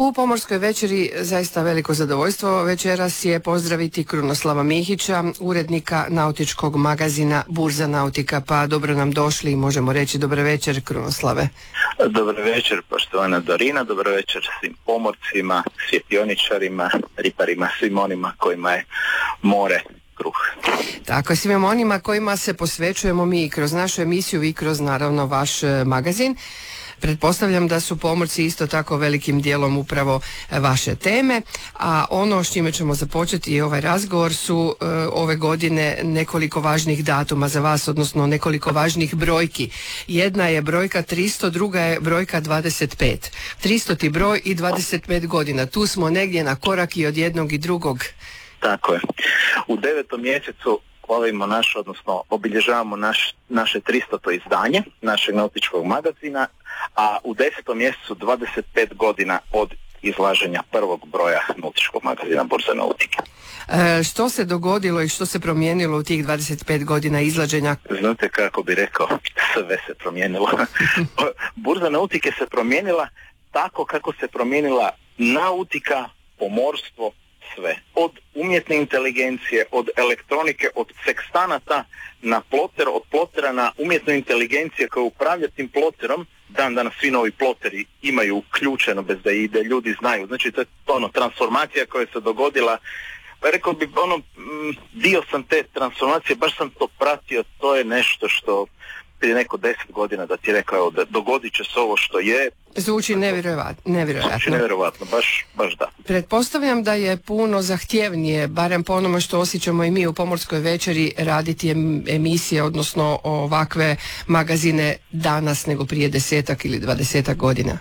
U Pomorskoj večeri zaista veliko zadovoljstvo večeras je pozdraviti Krunoslava Mihića, urednika nautičkog magazina Burza nautika. Pa dobro nam došli i možemo reći dobar večer, Krunoslave. Dobar večer, poštovana Dorina, dobar večer svim pomorcima, svjetioničarima, riparima, svim onima kojima je more kruh. Tako, svim onima kojima se posvećujemo mi kroz našu emisiju i kroz naravno vaš magazin. Pretpostavljam da su pomorci isto tako velikim dijelom upravo vaše teme, a ono s čime ćemo započeti i ovaj razgovor su ove godine nekoliko važnih datuma za vas, odnosno nekoliko važnih brojki. Jedna je brojka 300, druga je brojka 25. 300. broj i 25 godina. Tu smo negdje na korak i od jednog i drugog. Tako je. U 9. mjesecu obilježavamo naše 300. izdanje našeg nautičkog magazina, a u 10. mjesecu 25 godina od izlaženja prvog broja nautičkog magazina Burza nautike. Što se dogodilo i što se promijenilo u tih 25 godina izlaženja? Znate kako bi rekao, sve se promijenilo. Burza nautike se promijenila tako kako se promijenila nautika, pomorstvo, sve. Od umjetne inteligencije, od elektronike, od sekstanata na ploter, od plotera na umjetnu inteligenciju koja upravlja tim ploterom. Danas svi novi ploteri imaju uključeno bez da ide, ljudi znaju. Znači to je transformacija koja se dogodila. Rekao bi dio sam te transformacije, baš sam to pratio, to je nešto što prije neko 10 godina da ti rekao da dogodit će se ovo što je. Zvuči nevjerojatno. Zvuči nevjerojatno, baš da. Pretpostavljam da je puno zahtjevnije, barem po onome što osjećamo i mi u Pomorskoj večeri, raditi emisije, odnosno ovakve magazine danas nego prije 10 ili 20 godina.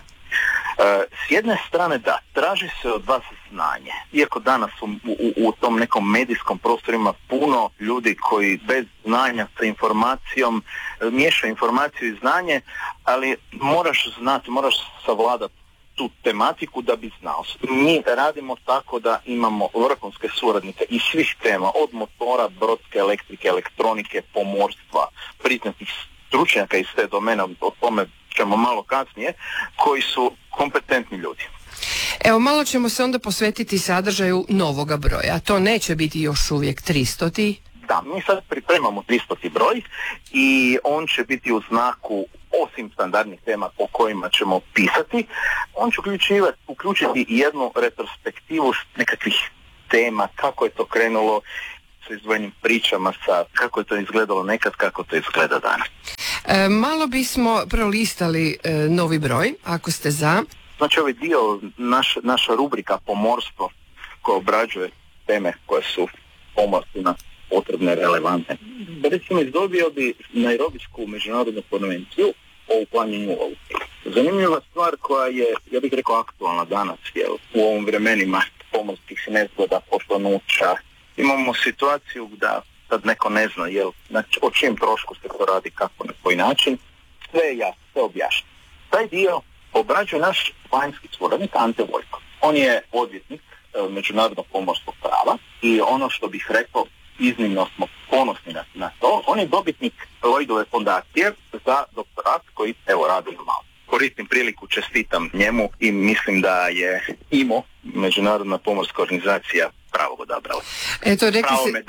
S jedne strane da, traži se od vas znanje. Iako danas u tom nekom medijskom prostoru ima puno ljudi koji bez znanja sa informacijom miješaju informaciju i znanje, ali moraš znati, moraš savladati tu tematiku da bi znao. Mi radimo tako da imamo vrhunske suradnike iz svih tema, od motora, brodske elektrike, elektronike, pomorstva, priznatih stručnjaka iz te domene, o tome ćemo malo kasnije, koji su kompetentni ljudi. Evo, malo ćemo se onda posvetiti sadržaju novoga broja. To neće biti još uvijek 300. Da, mi sad pripremamo 300. broj i on će biti u znaku, osim standardnih tema po kojima ćemo pisati, on će uključiti jednu retrospektivu nekakvih tema, kako je to krenulo sa izdvojenim pričama, kako je to izgledalo nekad, kako to izgleda danas. Malo bismo prolistali novi broj, ako ste za. Znači ovaj dio, naša rubrika pomorstvo koja obrađuje teme koje su pomorstvima potrebne, relevantne. Recimo izdobio bi Nairobijsku međunarodnu konvenciju o uklanjanju lovu. Zanimljiva stvar koja je, ja bih rekao, aktualna danas, jer u ovim vremenima pomorskih nezgoda, potonuća, imamo situaciju da sad neko ne zna o čijem trošku se to radi, kako, na koji način, sve je jasno, sve objašnjeno. Taj dio obrađuje naš vanjski suradnik Ante Vojko. On je odvjetnik međunarodnog pomorskog prava i ono što bih rekao, iznimno smo ponosni na to, on je dobitnik Lloydove fondacije za doktorat koji evo radi malo. Koristim priliku, čestitam njemu i mislim da je IMO, Međunarodna pomorska organizacija, pravo odabrala. Pravo me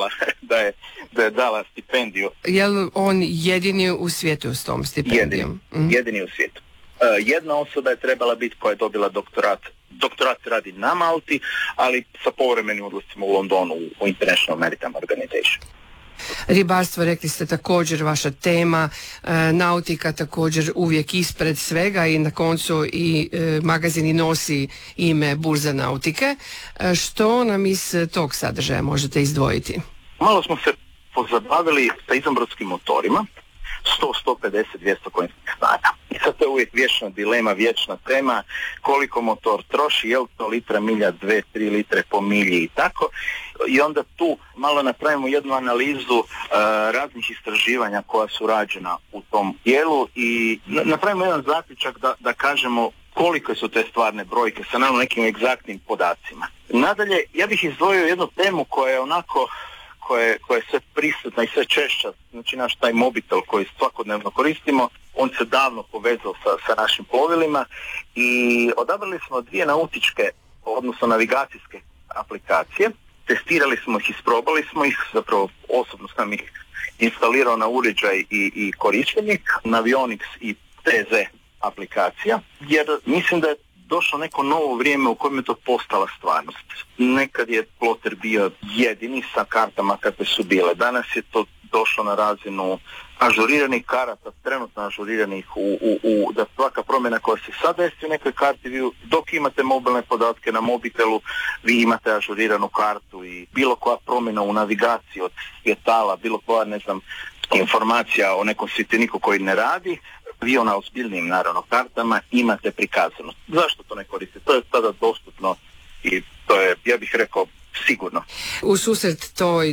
da je dala stipendiju. Je li on jedini u svijetu s tom stipendijom? Jedini u svijetu. Jedna osoba je trebala biti koja je dobila doktorat. Doktorat radi na Malti, ali sa povremenim odlascima u Londonu u International Maritime Organization. Ribarstvo, rekli ste, također vaša tema, nautika također uvijek ispred svega i na koncu i magazin nosi ime Burza nautike. Što nam iz tog sadržaja možete izdvojiti? Malo smo se pozabavili sa izvanbrodskim motorima, 100, 150, 200 konjskih snaga. I sad to je uvijek vječna dilema, vječna tema, koliko motor troši, je li to litra milja, 2-3 litre po milji i tako. I onda tu malo napravimo jednu analizu raznih istraživanja koja su rađena u tom dijelu i napravimo jedan zaključak da kažemo koliko su te stvarne brojke sa naravno nekim egzaktnim podacima. Nadalje, ja bih izdvojio jednu temu koja je onako koja je sve prisutna i sve češća, znači naš taj mobitel koji svakodnevno koristimo, on se davno povezao sa našim plovilima i odabrali smo 2 nautičke, odnosno navigacijske aplikacije. Testirali smo ih, isprobali smo ih, zapravo osobno sam ih instalirao na uređaj i korištenik, Navionics i TZ aplikacija, jer mislim da je došlo neko novo vrijeme u kojem je to postala stvarnost. Nekad je ploter bio jedini sa kartama kakve su bile. Danas je to došlo na razinu ažuriranih karata, trenutno ažuriranih da svaka promjena koja se sad desi u nekoj karti, vi dok imate mobilne podatke na mobitelu, vi imate ažuriranu kartu i bilo koja promjena u navigaciji od svjetala, bilo koja, ne znam, informacija o nekom svjeteniku koji ne radi, vi na ozbiljnim, naravno, kartama imate prikazano. Zašto to ne koriste? To je sada dostupno i to je, ja bih rekao, sigurno. U susret toj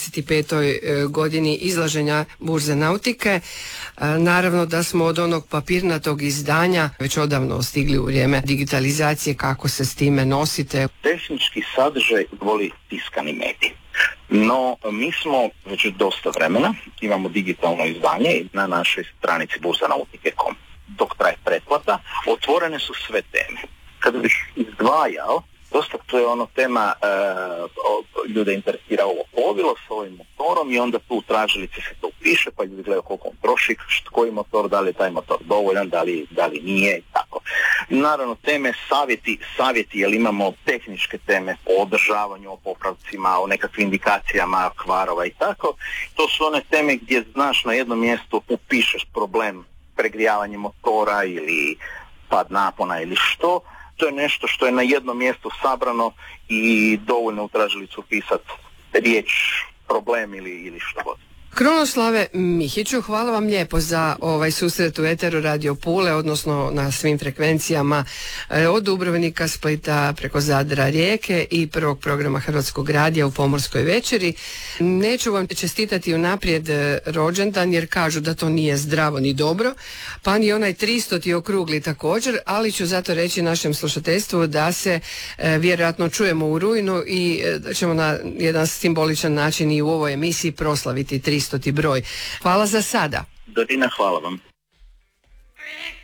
25. godini izlaženja Burze nautike, naravno da smo od onog papirnatog izdanja već odavno stigli u vrijeme digitalizacije. Kako se s time nosite? Tehnički sadržaj voli tiskani medij. No, mi smo već dosta vremena, imamo digitalno izdanje na našoj stranici burzanautike.com. Dok traje pretplata, otvorene su sve teme. Kada bih izdvajao, dosta to je tema, ljude interesira ovo plovilo s ovim motorom i onda tu u tražilici se to upiše, pa ljudi gledaju koliko on troši, koji motor, da li je taj motor dovoljan, da li nije i tako. Naravno, teme, savjeti, jer imamo tehničke teme o održavanju, o popravcima, o nekakvim indikacijama kvarova i tako. To su one teme gdje znaš na jednom mjestu upišeš problem pregrijavanja motora ili pad napona ili što. To je nešto što je na jednom mjestu sabrano i dovoljno u tražilicu upisati riječ, problem ili što god. Krunoslave Mihiću, hvala vam lijepo za ovaj susret u Eteru Radio Pule, odnosno na svim frekvencijama od Dubrovnika, Splita preko Zadra, Rijeke i prvog programa Hrvatskog radija u Pomorskoj večeri. Neću vam čestitati unaprijed rođendan jer kažu da to nije zdravo ni dobro, pa ni onaj 300. okrugli također, ali ću zato reći našem slušateljstvu da se vjerojatno čujemo u rujnu i da ćemo na jedan simboličan način i u ovoj emisiji proslaviti 300. broj. Hvala za sada. Dorina, hvala vam.